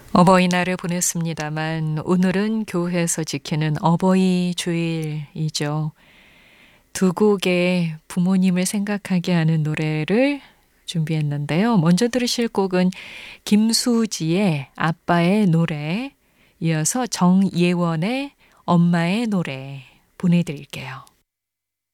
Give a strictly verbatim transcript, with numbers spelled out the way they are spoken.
어버이날을 보냈습니다만 오늘은 교회에서 지키는 어버이 주일이죠. 두 곡의 부모님을 생각하게 하는 노래를 준비했는데요. 먼저 들으실 곡은 김수지의 아빠의 노래, 이어서 정예원의 엄마의 노래 보내드릴게요.